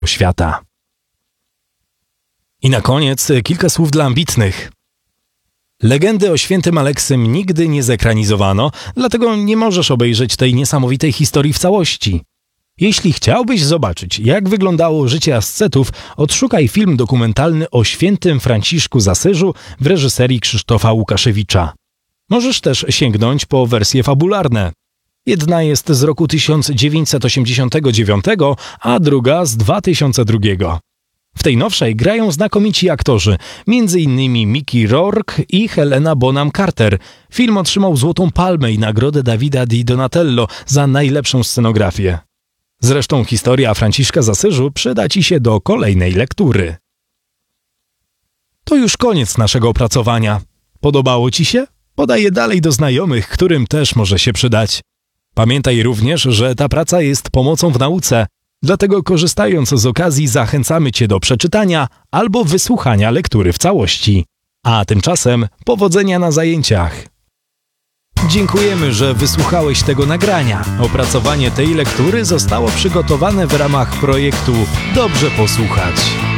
świata. I na koniec kilka słów dla ambitnych. Legendy o świętym Aleksym nigdy nie zekranizowano, dlatego nie możesz obejrzeć tej niesamowitej historii w całości. Jeśli chciałbyś zobaczyć, jak wyglądało życie ascetów, odszukaj film dokumentalny o świętym Franciszku z Asyżu w reżyserii Krzysztofa Łukaszewicza. Możesz też sięgnąć po wersje fabularne. Jedna jest z roku 1989, a druga z 2002. W tej nowszej grają znakomici aktorzy, m.in. Mickey Rourke i Helena Bonham Carter. Film otrzymał Złotą Palmę i Nagrodę Davida di Donatello za najlepszą scenografię. Zresztą historia Franciszka z Asyżu przyda Ci się do kolejnej lektury. To już koniec naszego opracowania. Podobało Ci się? Podaj je dalej do znajomych, którym też może się przydać. Pamiętaj również, że ta praca jest pomocą w nauce, dlatego korzystając z okazji zachęcamy Cię do przeczytania albo wysłuchania lektury w całości. A tymczasem powodzenia na zajęciach. Dziękujemy, że wysłuchałeś tego nagrania. Opracowanie tej lektury zostało przygotowane w ramach projektu Dobrze Posłuchać.